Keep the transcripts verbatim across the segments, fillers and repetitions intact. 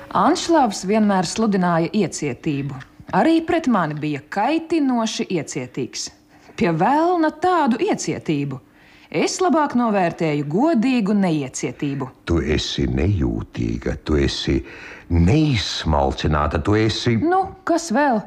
Anšlavs vienmēr sludināja iecietību. Arī pret mani bija kaitinoši iecietīgs. Pie velna tādu iecietību. Es labāk novērtēju godīgu neiecietību. Tu esi nejūtīga, tu esi neizsmalcināta, tu esi... Nu, kas vēl?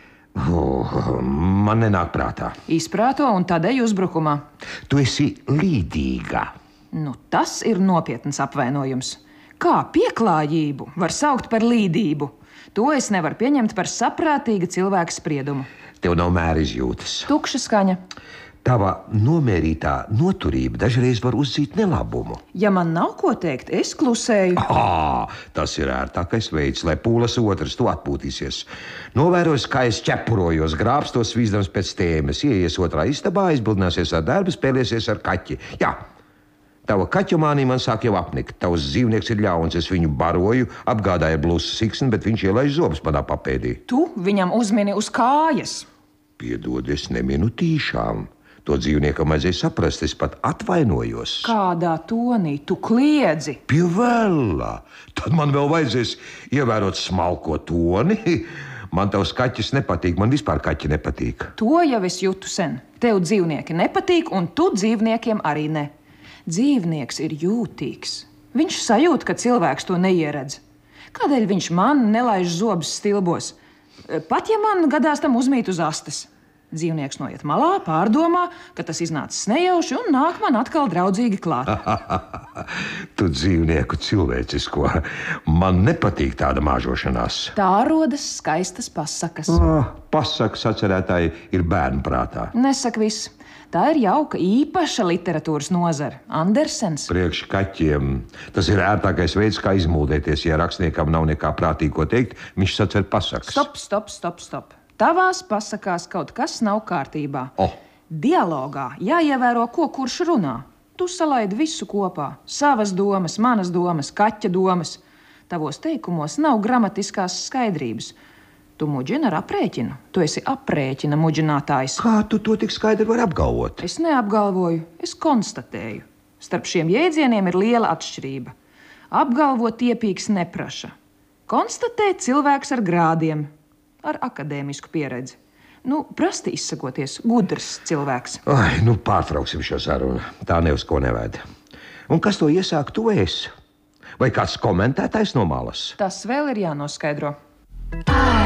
Oh, man nenāk prātā. Izprāto un tad ej uzbrukumā. Tu esi līdīga. Nu, tas ir nopietns apvainojums. Kā pieklājību var saukt par līdību? To es nevaru pieņemt par saprātīga cilvēka spriedumu. Tev nav mēra izjūtas. Tukša skaņa. Tava nomērītā noturība dažreiz var uzzīt nelabumu. Ja man nav ko teikt, es klusēju. Ah, tas ir ērtākais veids, lai pūlas otrs tu atpūtīsies. Novērojis, kā es ķepurojos, grābstos svīzdams pēc tēmas, ieies otrā istabā, aizbildināsies ar darbu, spēlēsies ar kaķi. Jā, tava kaķomānija man sāk jau apnikt. Tavs dzīvnieks ir ļauns, es viņu baroju, apgādāju blusu siksni, bet viņš ielaiž zobus manā papēdī. Tu viņam uzmini uz kājas. Piedod, es neminu tīšām. To dzīvniekam vajadzēja saprast, es pat atvainojos. Kādā tonī tu kliedzi? Pie vēlā. Tad man vēl vajadzēs ievērot smalko toni. Man tavs kaķis nepatīk, man vispār kaķi nepatīk. To jau es jūtu sen. Tev dzīvnieki nepatīk, un tu dzīvniekiem arī ne. Dzīvnieks ir jūtīgs. Viņš sajūt, ka cilvēks to neieredz. Kādēļ viņš man nelaiž zobus stilbos? Pat ja man gadās tam uzmīt uz astes. Dzīvnieks noiet malā, pārdomā, ka tas iznācis nejauši un nāk man atkal draudzīgi klāt. Tu dzīvnieku cilvēcisko. Man nepatīk tāda māžošanās. Tā rodas skaistas pasakas. Oh, pasakas atcerētāji ir bērnu prātā. Nesak viss. Tā ir jauka, īpaša literatūras nozara. Andersens. Priekš kaķiem. Tas ir ērtākais veids, kā izmuldēties. Ja rakstniekam nav nekā prātīgo teikt, viņš sacer pasakas. Stop, stop, stop, stop. Tavās pasakās kaut kas nav kārtībā. Oh. Dialogā jāievēro, ko kurš runā. Tu salaidi visu kopā. Savas domas, manas domas, kaķa domas. Tavos teikumos nav gramatiskās skaidrības. Tu muģini ar aprēķinu. Tu esi aprēķina muģinātājs. Kā tu to tik skaidri vari apgalvot? Es neapgalvoju, es konstatēju. Starp šiem jēdzieniem ir liela atšķirība. Apgalvot iepīgs nepraša. Konstatēt cilvēks ar grādiem, ar akadēmisku pieredzi. Nu, prasti izsakoties, gudrs cilvēks. Ai, nu pārtrauksim šo sarunu. Tā ne uz ko neved. Un kas to iesāk, tu esi? Vai kāds komentētājs no malas? Tas vēl ir jānoskaidro.